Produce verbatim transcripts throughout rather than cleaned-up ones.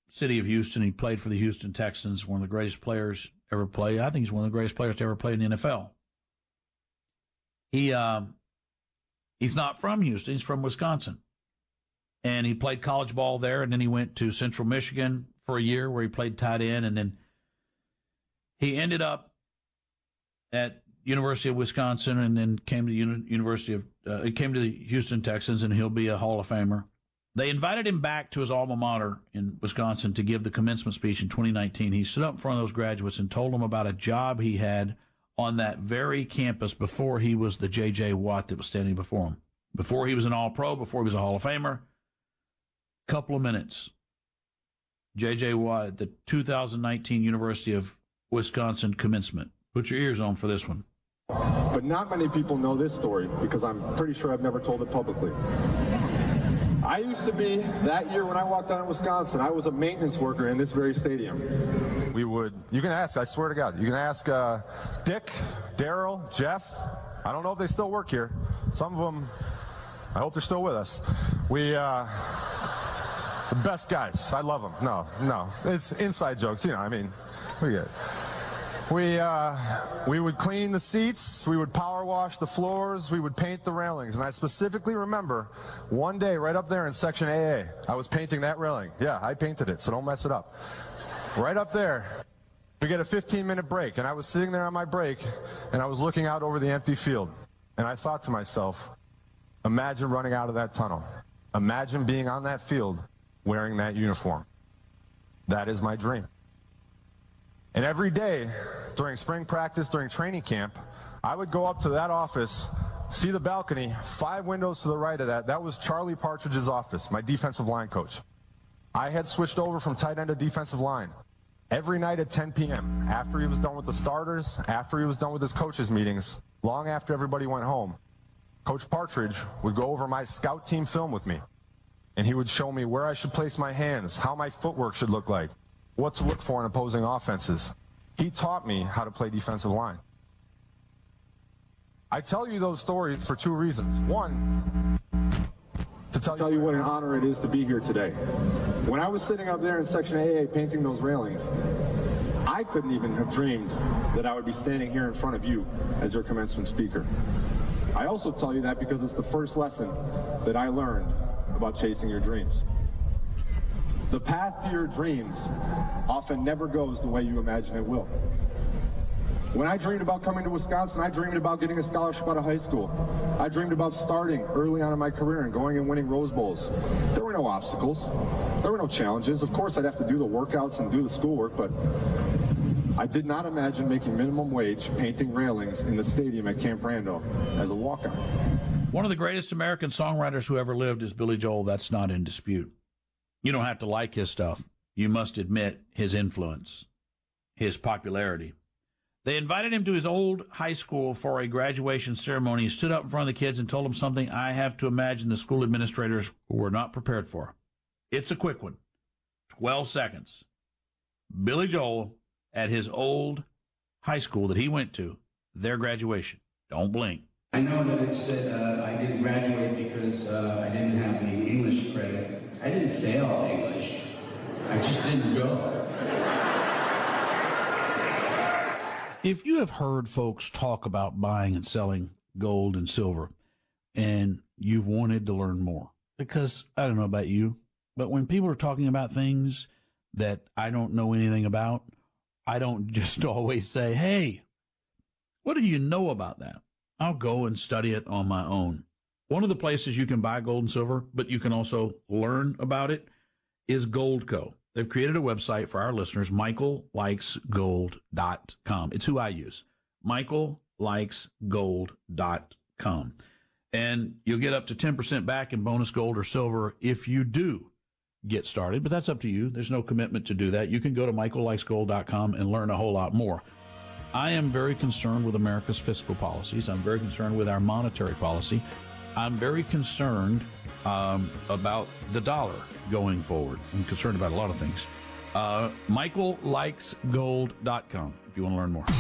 city of Houston. He played for the Houston Texans, one of the greatest players ever played. I think he's one of the greatest players to ever play in the N F L. He um, he's not from Houston. He's from Wisconsin. And he played college ball there, and then he went to Central Michigan for a year where he played tight end, and then he ended up at University of Wisconsin, and then came to the Uni- University of uh, he came to the Houston Texans, and he'll be a Hall of Famer. They invited him back to his alma mater in Wisconsin to give the commencement speech in twenty nineteen. He stood up in front of those graduates and told them about a job he had on that very campus before he was the J J. Watt that was standing before him. Before he was an All-Pro, before he was a Hall of Famer. Couple of minutes. J J. Watt at the two thousand nineteen University of Wisconsin commencement. Put your ears on for this one. But not many people know this story because I'm pretty sure I've never told it publicly. I used to be, that year when I walked out in Wisconsin, I was a maintenance worker in this very stadium. We would, you can ask, I swear to God, you can ask uh, Dick, Daryl, Jeff. I don't know if they still work here. Some of them, I hope they're still with us. We, uh, the best guys. I love them. No, no. It's inside jokes, you know, I mean, we get it. We, uh, we would clean the seats, we would power wash the floors, we would paint the railings. And I specifically remember one day right up there in Section A A, I was painting that railing. Yeah, I painted it, so don't mess it up. Right up there, we get a fifteen minute break, and I was sitting there on my break, and I was looking out over the empty field. And I thought to myself, imagine running out of that tunnel. Imagine being on that field wearing that uniform. That is my dream. And every day, during spring practice, during training camp, I would go up to that office, see the balcony, five windows to the right of that. That was Charlie Partridge's office, my defensive line coach. I had switched over from tight end to defensive line. Every night at ten p.m., after he was done with the starters, after he was done with his coaches' meetings, long after everybody went home, Coach Partridge would go over my scout team film with me. And he would show me where I should place my hands, how my footwork should look like, what to look for in opposing offenses. He taught me how to play defensive line. I tell you those stories for two reasons. One, to tell, tell you what an honor it is to be here today. When I was sitting up there in Section A A painting those railings, I couldn't even have dreamed that I would be standing here in front of you as your commencement speaker. I also tell you that because it's the first lesson that I learned about chasing your dreams. The path to your dreams often never goes the way you imagine it will. When I dreamed about coming to Wisconsin, I dreamed about getting a scholarship out of high school. I dreamed about starting early on in my career and going and winning Rose Bowls. There were no obstacles. There were no challenges. Of course, I'd have to do the workouts and do the schoolwork, but I did not imagine making minimum wage painting railings in the stadium at Camp Randall as a walk-on. One of the greatest American songwriters who ever lived is Billy Joel. That's not in dispute. You don't have to like his stuff. You must admit his influence, his popularity. They invited him to his old high school for a graduation ceremony. He stood up in front of the kids and told them something I have to imagine the school administrators were not prepared for. It's a quick one. twelve seconds. Billy Joel at his old high school that he went to, their graduation. Don't blink. I know that it said uh, I didn't graduate because uh, I didn't have any English credit. I didn't fail English. I just didn't go. If you have heard folks talk about buying and selling gold and silver, and you've wanted to learn more, because I don't know about you, but when people are talking about things that I don't know anything about, I don't just always say, hey, what do you know about that? I'll go and study it on my own. One of the places you can buy gold and silver, but you can also learn about it, is Goldco. They've created a website for our listeners, michael likes gold dot com. It's who I use, michael likes gold dot com. And you'll get up to ten percent back in bonus gold or silver if you do get started, but that's up to you. There's no commitment to do that. You can go to michael likes gold dot com and learn a whole lot more. I am very concerned with America's fiscal policies. I'm very concerned with our monetary policy. I'm very concerned um, about the dollar going forward. I'm concerned about a lot of things. Uh, michael likes gold dot com if you want to learn more.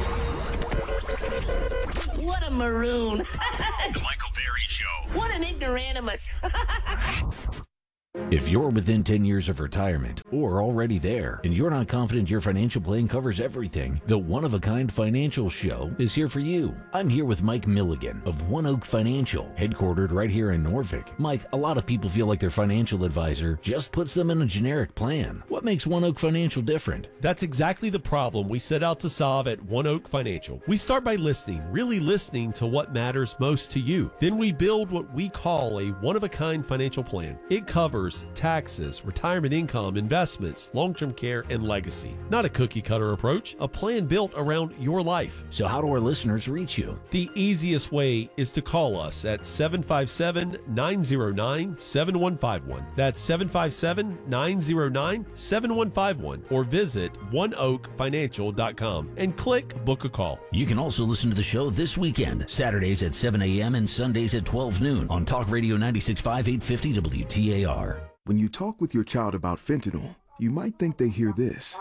What a maroon. The Michael Berry Show. What an ignoramus. If you're within ten years of retirement or already there and you're not confident your financial plan covers everything, the One of a Kind Financial Show is here for you. I'm here with Mike Milligan of One Oak Financial, headquartered right here in Norfolk. Mike, a lot of people feel like their financial advisor just puts them in a generic plan. What makes One Oak Financial different? That's exactly the problem we set out to solve at One Oak Financial. We start by listening, really listening to what matters most to you. Then we build what we call a one-of-a-kind financial plan. It covers taxes, retirement income, investments, long-term care, and legacy. Not a cookie-cutter approach, a plan built around your life. So how do our listeners reach you? The easiest way is to call us at seven five seven, nine zero nine, seven one five one. That's seven five seven, nine zero nine, seven one five one, or visit one oak financial dot com and click Book a Call. You can also listen to the show this weekend, Saturdays at seven a.m. and Sundays at twelve noon on Talk Radio ninety-six point five, eight fifty W T A R. When you talk with your child about fentanyl, you might think they hear this.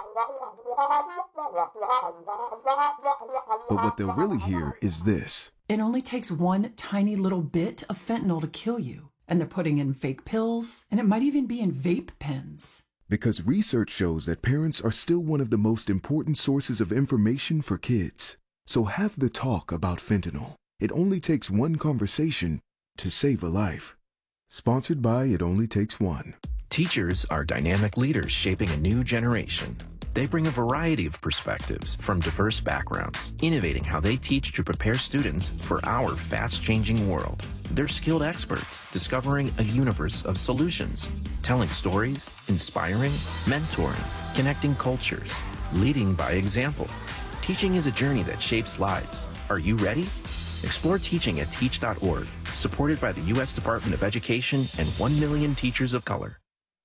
But what they'll really hear is this. It only takes one tiny little bit of fentanyl to kill you. And they're putting in fake pills, and it might even be in vape pens. Because research shows that parents are still one of the most important sources of information for kids. So have the talk about fentanyl. It only takes one conversation to save a life. Sponsored by It Only Takes One. Teachers are dynamic leaders shaping a new generation. They bring a variety of perspectives from diverse backgrounds, innovating how they teach to prepare students for our fast-changing world. They're skilled experts, discovering a universe of solutions, telling stories, inspiring, mentoring, connecting cultures, leading by example. Teaching is a journey that shapes lives. Are you ready? Explore teaching at teach dot org, supported by the U S Department of Education and one million teachers of color.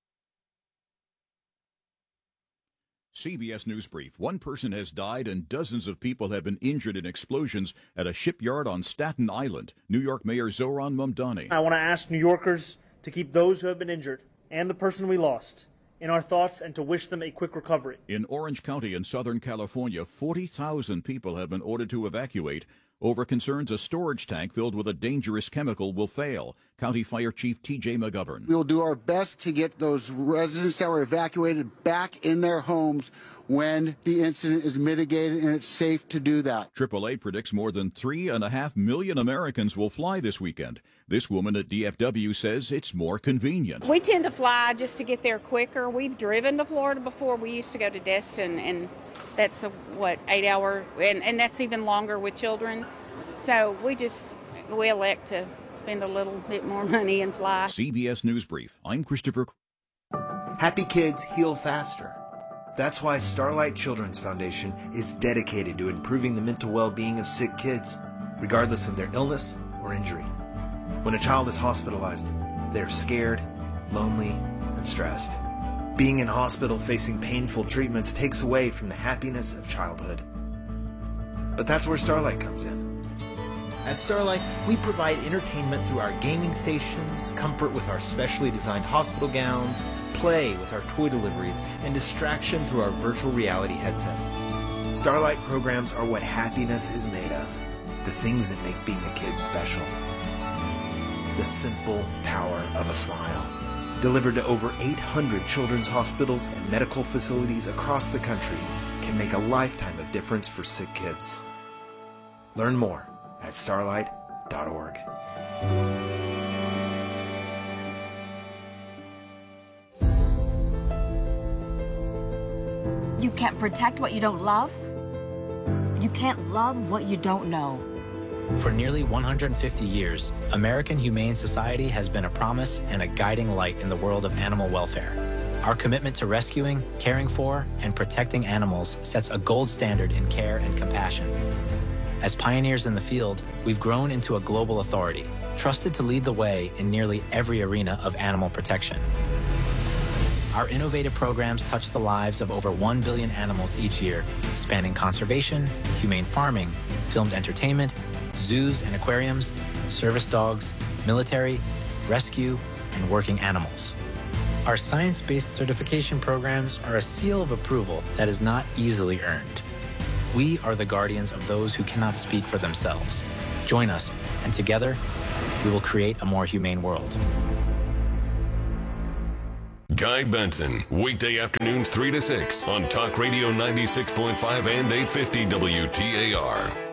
C B S News Brief. One person has died and dozens of people have been injured in explosions at a shipyard on Staten Island. New York Mayor Zohran Mamdani. I want to ask New Yorkers to keep those who have been injured and the person we lost in our thoughts and to wish them a quick recovery. In Orange County in Southern California, forty thousand people have been ordered to evacuate over concerns a storage tank filled with a dangerous chemical will fail. County Fire Chief T J McGovern. We will do our best to get those residents that were evacuated back in their homes when the incident is mitigated and it's safe to do that. triple A predicts more than three and a half million Americans will fly this weekend. This woman at D F W says it's more convenient. We tend to fly just to get there quicker. We've driven to Florida before. We used to go to Destin, and that's a, what, eight hour, and, and that's even longer with children. So we just, we elect to spend a little bit more money and fly. C B S News Brief. I'm Christopher. Happy kids heal faster. That's why Starlight Children's Foundation is dedicated to improving the mental well-being of sick kids, regardless of their illness or injury. When a child is hospitalized, they're scared, lonely, and stressed. Being in hospital facing painful treatments takes away from the happiness of childhood. But that's where Starlight comes in. At Starlight, we provide entertainment through our gaming stations, comfort with our specially designed hospital gowns, play with our toy deliveries, and distraction through our virtual reality headsets. Starlight programs are what happiness is made of, the things that make being a kid special. The simple power of a smile. Delivered to over eight hundred children's hospitals and medical facilities across the country, can make a lifetime of difference for sick kids. Learn more at starlight dot org. You can't protect what you don't love. You can't love what you don't know. For nearly one hundred fifty years, American Humane Society has been a promise and a guiding light in the world of animal welfare. Our commitment to rescuing, caring for, and protecting animals sets a gold standard in care and compassion. As pioneers in the field, we've grown into a global authority, trusted to lead the way in nearly every arena of animal protection. Our innovative programs touch the lives of over one billion animals each year, spanning conservation, humane farming, filmed entertainment, zoos and aquariums, service dogs, military, rescue, and working animals. Our science-based certification programs are a seal of approval that is not easily earned. We are the guardians of those who cannot speak for themselves. Join us, and together, we will create a more humane world. Guy Benson, weekday afternoons three to six on Talk Radio ninety-six point five and eight fifty W T A R.